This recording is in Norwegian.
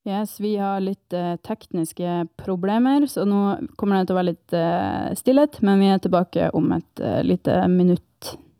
Yes, vi har litt tekniske problemer, så nå kommer det til å være litt stillhet, men vi er tilbake om et lite minutt.